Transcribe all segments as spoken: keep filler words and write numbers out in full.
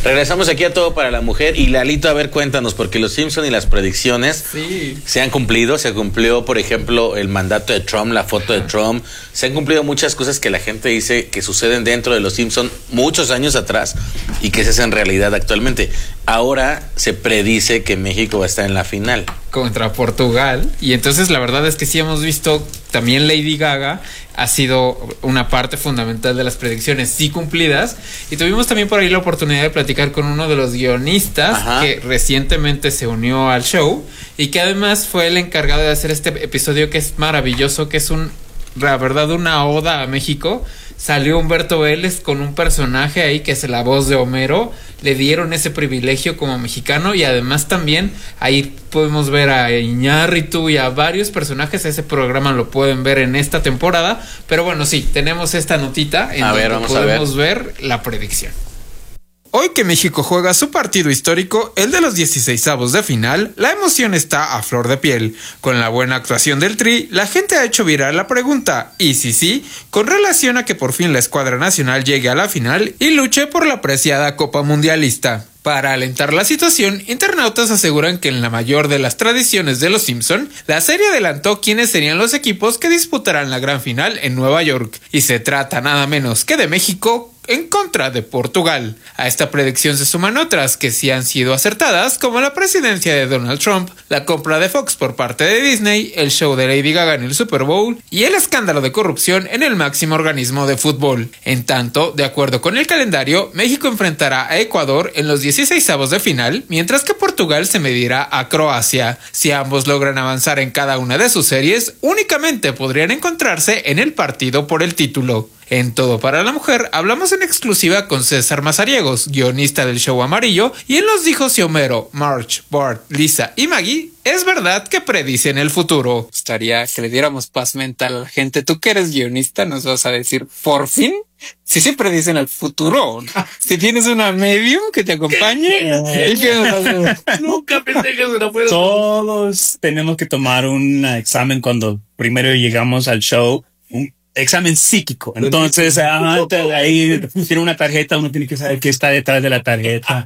Regresamos aquí a Todo para la Mujer. Y Lalito, a ver, cuéntanos, porque los Simpson y las predicciones sí. se han cumplido. Se cumplió, por ejemplo, el mandato de Trump, la foto de Trump. Se han cumplido muchas cosas que la gente dice que suceden dentro de los Simpson muchos años atrás y que se hacen realidad actualmente. Ahora se predice que México va a estar en la final contra Portugal, y entonces la verdad es que sí hemos visto también Lady Gaga ha sido una parte fundamental de las predicciones sí cumplidas, y tuvimos también por ahí la oportunidad de platicar con uno de los guionistas Ajá. que recientemente se unió al show y que además fue el encargado de hacer este episodio que es maravilloso, que es un, la verdad, una oda a México. Salió Humberto Vélez con un personaje ahí que es la voz de Homero. Le dieron ese privilegio como mexicano, y además también ahí podemos ver a Iñárritu y a varios personajes. Ese programa lo pueden ver en esta temporada. Pero bueno, sí, tenemos esta notita en a donde ver, vamos podemos a ver. ver la predicción. Hoy que México juega su partido histórico, el de los dieciseisavos de final, la emoción está a flor de piel. Con la buena actuación del Tri, la gente ha hecho viral la pregunta, y si sí, con relación a que por fin la escuadra nacional llegue a la final y luche por la preciada Copa Mundialista. Para alentar la situación, internautas aseguran que en la mayor de las tradiciones de los Simpson, la serie adelantó quiénes serían los equipos que disputarán la gran final en Nueva York, y se trata nada menos que de México en contra de Portugal. A esta predicción se suman otras que sí han sido acertadas, como la presidencia de Donald Trump, la compra de Fox por parte de Disney, el show de Lady Gaga en el Super Bowl y el escándalo de corrupción en el máximo organismo de fútbol. En tanto, de acuerdo con el calendario, México enfrentará a Ecuador en los dieciseisavos de final, mientras que Portugal se medirá a Croacia. Si ambos logran avanzar en cada una de sus series, únicamente podrían encontrarse en el partido por el título. En Todo para la Mujer hablamos en exclusiva con César Mazariegos, guionista del show amarillo, y él nos dijo si Homero, Marge, Bart, Lisa y Maggie es verdad que predicen el futuro. Gustaría que le diéramos paz mental a la gente. Tú que eres guionista nos vas a decir, por fin, si se predicen el futuro. Si tienes una medium que te acompañe. ¿Y qué nos hace? Nunca pensé que se lo puedo. Todos tenemos que tomar un examen cuando primero llegamos al show. Un examen psíquico. Entonces, antes de ahí tiene una tarjeta, uno tiene que saber qué está detrás de la tarjeta.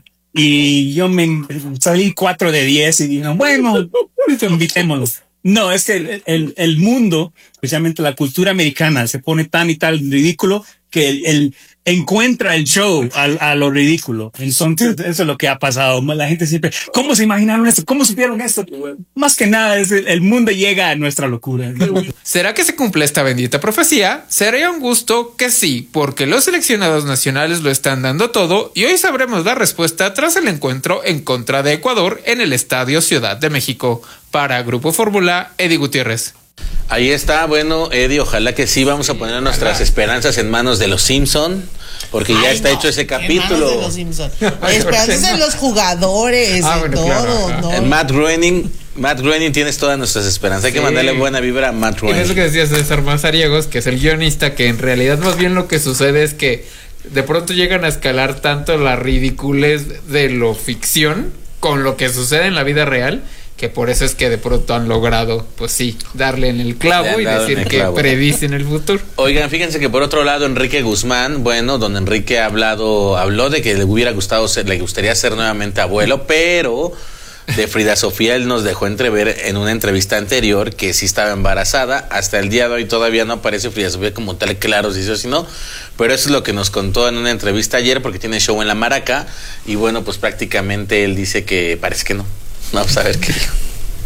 Y yo me salí cuatro de diez y dije, bueno, invitémoslo. No, es que el, el, el mundo, especialmente la cultura americana, se pone tan y tal ridículo que el, el encuentra el show a, a lo ridículo. Entonces, eso es lo que ha pasado. La gente siempre, ¿cómo se imaginaron esto? ¿Cómo supieron esto? Más que nada, es el, el mundo llega a nuestra locura. ¿Será que se cumple esta bendita profecía? Sería un gusto que sí, porque los seleccionados nacionales lo están dando todo, y hoy sabremos la respuesta tras el encuentro en contra de Ecuador en el Estadio Ciudad de México. Para Grupo Fórmula, Eddie Gutiérrez. Ahí está, bueno, Eddie, ojalá que sí vamos a poner nuestras esperanzas en manos de los Simpson, porque Ay, ya está no, hecho ese capítulo. De los Simpson. Esperanzas en los jugadores, ah, en bueno, todo, claro, ¿no? En Matt Groening, Matt Groening tienes todas nuestras esperanzas. Hay sí. que mandarle buena vibra a Matt Groening. Y eso que decía César Mazariegos, que es el guionista, que en realidad más bien lo que sucede es que de pronto llegan a escalar tanto la ridiculez de lo ficción con lo que sucede en la vida real, que por eso es que de pronto han logrado, pues sí, darle en el clavo y decir que clavo. predicen el futuro. Oigan, fíjense que por otro lado, Enrique Guzmán, bueno, don Enrique ha hablado, habló de que le hubiera gustado ser, le gustaría ser nuevamente abuelo, pero de Frida Sofía él nos dejó entrever en una entrevista anterior que sí estaba embarazada. Hasta el día de hoy todavía no aparece Frida Sofía como tal, claro, si sí o si no, pero eso es lo que nos contó en una entrevista ayer, porque tiene show en La Maraca, y bueno, pues prácticamente él dice que parece que no. Vamos a ver qué dijo.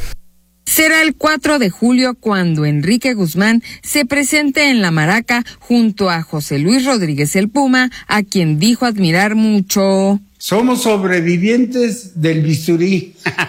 Será el cuatro de julio cuando Enrique Guzmán se presente en La Maraca junto a José Luis Rodríguez el Puma, a quien dijo admirar mucho. Somos sobrevivientes del bisturí. Pero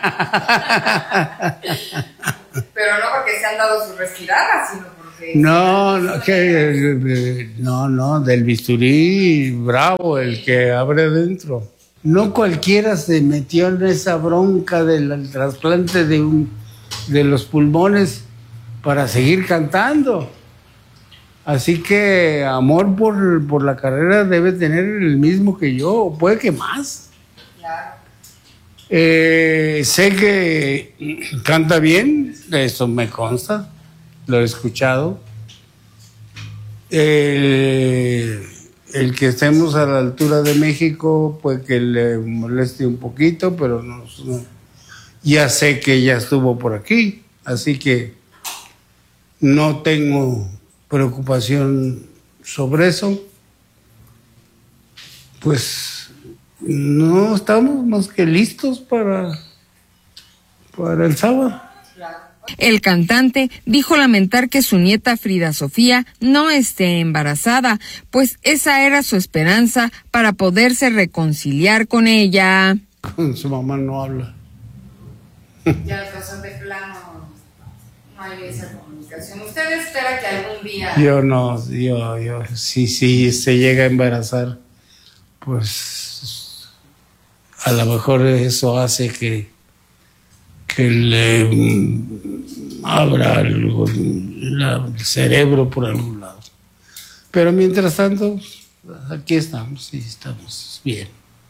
no porque se han dado sus respiradas, sino porque... No, no, que, no, no, del bisturí bravo, el que abre adentro. No cualquiera se metió en esa bronca del trasplante de, un, de los pulmones para seguir cantando. Así que amor por, por la carrera debe tener el mismo que yo, o puede que más. Claro. Eh, sé que canta bien, eso me consta, lo he escuchado. Eh, el que estemos a la altura de México, pues que le moleste un poquito, pero no, no, ya sé que ella estuvo por aquí, así que no tengo preocupación sobre eso. Pues no estamos más que listos para, para el sábado. El cantante dijo lamentar que su nieta Frida Sofía no esté embarazada, pues esa era su esperanza para poderse reconciliar con ella. Con su mamá no habla. Ya las cosas de plano, no hay esa comunicación. ¿Usted espera que algún día... Yo no, yo, yo, si, si se llega a embarazar, pues a lo mejor eso hace que que le mm, abra algo, la, el cerebro por algún lado. Pero mientras tanto, aquí estamos y estamos bien.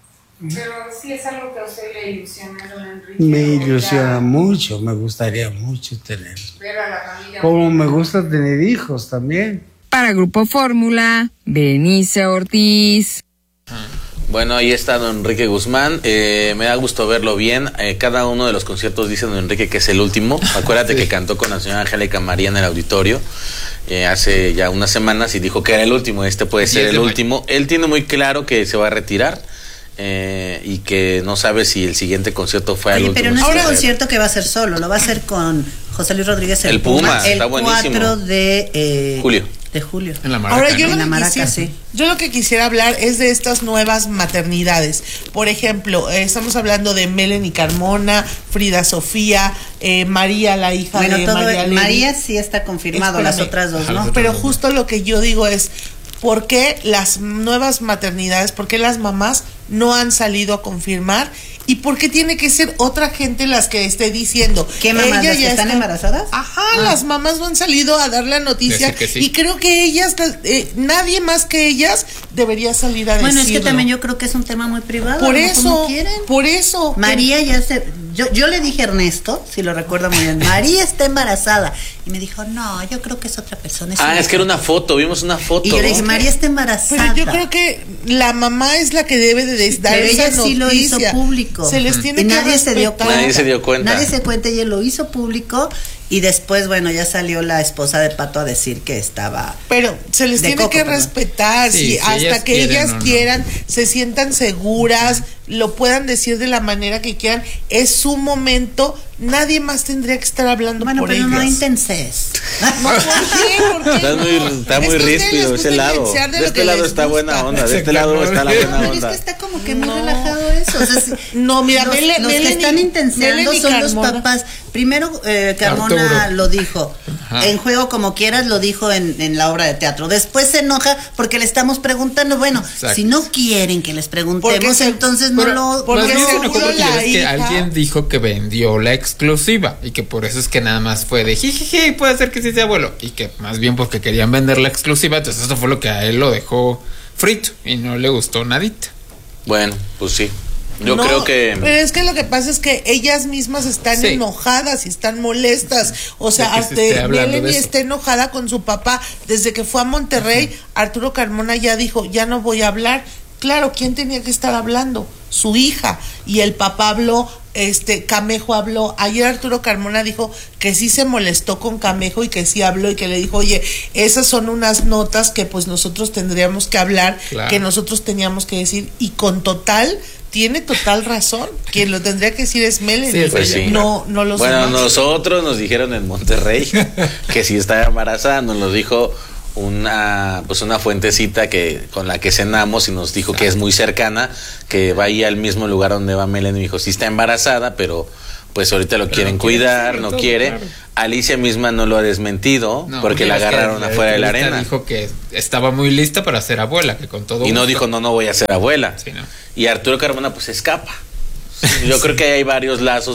Pero sí es algo que a usted le ilusiona, don Enrique. Me ilusiona mucho, me gustaría mucho tener. Ver a la familia. Como me gusta tener hijos también. Para Grupo Fórmula, Berenice Ortiz. Bueno, ahí está don Enrique Guzmán. Eh, me da gusto verlo bien. Eh, cada uno de los conciertos dice don Enrique que es el último. Acuérdate sí. que cantó con la señora Angélica María en el auditorio eh, hace ya unas semanas y dijo que era el último. Este puede ser el último. Él tiene muy claro que se va a retirar eh, y que no sabe si el siguiente concierto fue Oye, el último. Pero no es un concierto que va a ser solo, lo va a hacer con José Luis Rodríguez el, el Puma, Puma está el buenísimo. cuatro de eh, julio. De julio. En la Maraca. Ahora, yo, en lo la que Maraca, quisiera, sí. yo lo que quisiera hablar es de estas nuevas maternidades. Por ejemplo, eh, estamos hablando de Melanie Carmona, Frida Sofía, eh, María, la hija bueno, de todo María Lely. María sí está confirmado, Espérame. las otras dos, ¿no? Pero justo lo que yo digo es, ¿por qué las nuevas maternidades, por qué las mamás no han salido a confirmar? ¿Y por qué tiene que ser otra gente las que esté diciendo? ¿Qué mamás, ella las que ya están está... embarazadas? Ajá, ah. las mamás no han salido a dar la noticia sí. y creo que ellas, eh, nadie más que ellas debería salir a decirlo. Bueno, es que también yo creo que es un tema muy privado. Por eso, quieren. por eso. María ya se... Yo, yo le dije a Ernesto, si lo recuerdo muy bien, María está embarazada. Y me dijo, no, yo creo que es otra persona. Es ah, es foto. que era una foto, vimos una foto. Y yo le dije, María está embarazada. Pero yo creo que la mamá es la que debe de dar Pero esa ella noticia. Sí lo hizo público. Se les tiene y que nadie respetar. se dio cuenta. Nadie se dio cuenta. Nadie se cuenta, ella lo hizo público. Y después, bueno, ya salió la esposa de Pato a decir que estaba... Pero se les tiene coco, que perdón. respetar, sí, si si hasta ellas que quieren, ellas no, no. quieran, se sientan seguras, lo puedan decir de la manera que quieran, es su momento, nadie más tendría que estar hablando bueno, por pero ellas. no intenses. No, ¿por qué? ¿Por qué Está muy, está Es muy que a ustedes ríspido les ese gusta lado. influenciar de De lo este que lado les está gusta. buena onda, de Se este lado calmó. está la Pero buena es onda. que está como que muy No. relajado eso. O sea, si- No, mira, los, Mele- los que Melanie- están intenseando Melanie son los Carmona. papás. Primero, eh, Carmona Arturo. lo dijo. Ajá. En Juego Como Quieras lo dijo en, en la obra de teatro. Después se enoja porque le estamos preguntando. Bueno, Exacto. si no quieren que les Porque preguntemos, se- entonces no Pero, lo... porque más bien se enojó seguro porque la ya ves que hija- alguien dijo que vendió la exclusiva y que por eso es que nada más fue de jijiji, puede ser que sí sea abuelo, y que más bien porque querían vender la exclusiva, entonces eso fue lo que a él lo dejó frito y no le gustó nadita. Bueno, pues sí. Yo No, creo que... Pero es que lo que pasa es que ellas mismas están Sí. enojadas y están molestas. O sea, De que se hasta esté hablando de Melanie eso. está enojada con su papá. Desde que fue a Monterrey, uh-huh. Arturo Carmona ya dijo, ya no voy a hablar. Claro, ¿quién tenía que estar hablando? Su hija. Y el papá habló, este, Camejo habló. Ayer Arturo Carmona dijo que sí se molestó con Camejo y que sí habló y que le dijo, oye, esas son unas notas que pues nosotros tendríamos que hablar, Claro. que nosotros teníamos que decir. Y con total... Tiene total razón. Quien lo tendría que decir es Melanie. Sí, pues sí. No, no los Bueno, demás. nosotros nos dijeron en Monterrey que si estaba embarazada, nos lo dijo una pues una fuentecita que con la que cenamos y nos dijo que es muy cercana, que va ahí al mismo lugar donde va Melanie. Me dijo, sí está embarazada, pero pues ahorita lo Pero quieren no quiere cuidar, decirlo no todo, quiere. claro. Alicia misma no lo ha desmentido No, porque la es que agarraron la afuera de la entrevista arena. dijo que estaba muy lista para ser abuela, que con todo Y no gusto. dijo, no, no voy a ser abuela. Sí, no. Y Arturo Carmona pues escapa. Yo creo que hay varios lazos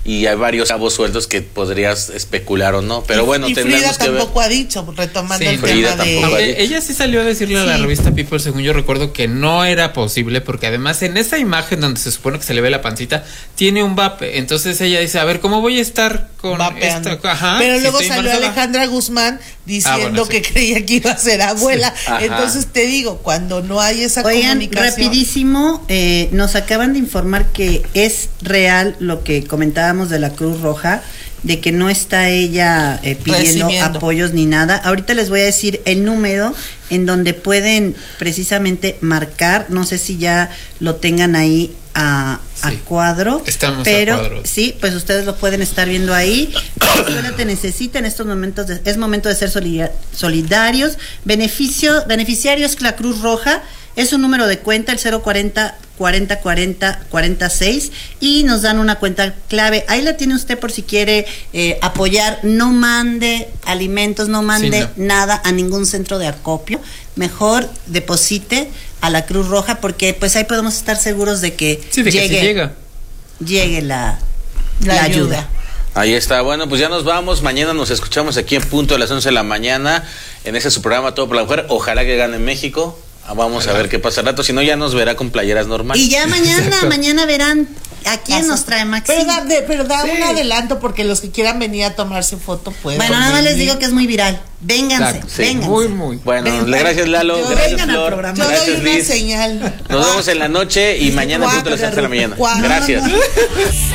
y hay varios cabos sueltos que podrías especular o no. Pero bueno, y tendremos Frida que ver. tampoco ha dicho, retomando Sí, el Frida tema de... tampoco ha dicho. Aunque ella sí salió a decirle a la Sí. revista People, según yo recuerdo, que no era posible, porque además en esa imagen donde se supone que se le ve la pancita, tiene un vape. Entonces ella dice, a ver, ¿cómo voy a estar con vapeando. esta? Ajá, Pero si luego estoy salió embarazada. Alejandra Guzmán diciendo Ah, bueno, sí. que creía que iba a ser abuela. Ajá. Entonces te digo, cuando no hay esa Oigan, comunicación... rapidísimo, eh, nos acaban de informar que es real lo que comentábamos de la Cruz Roja, de que no está ella eh, pidiendo Recibiendo. apoyos ni nada. Ahorita les voy a decir el número en donde pueden precisamente marcar, no sé si ya lo tengan ahí a, a Sí. cuadro, Estamos a pero cuadro. sí, pues ustedes lo pueden estar viendo ahí. Si te necesita en estos momentos, de- es momento de ser solida- solidarios. Beneficio, beneficiarios la Cruz Roja, es un número de cuenta, el cero cuarenta cuarenta cuarenta cuarenta y seis, y nos dan una cuenta clave. Ahí la tiene usted por si quiere eh, apoyar. No mande alimentos, no mande Sí, no. nada a ningún centro de acopio. Mejor deposite a la Cruz Roja, porque pues ahí podemos estar seguros de que Sí, de que llegue, sí llega. llegue la, La la ayuda. ayuda. Ahí está. Bueno, pues ya nos vamos. Mañana nos escuchamos aquí en punto a las once de la mañana en ese su programa Todo por la Mujer. Ojalá que gane México. Ah, Vamos a ver qué pasa al rato. Si no, ya nos verá con playeras normales. Y ya mañana, mañana verán a quién nos trae Maxi. Pero da, de- pero da un adelanto porque los que quieran venir a tomarse foto pueden. Bueno, nada más les digo que es muy viral. Vénganse, Exacto, sí. vénganse. Muy, muy. Bueno, Ven, le- gracias Lalo, yo- gracias vengan al Flor, programa. Yo doy gracias una Liz. señal. Nos vemos en la noche y mañana a punto a las once de la mañana. Cuatro. Gracias.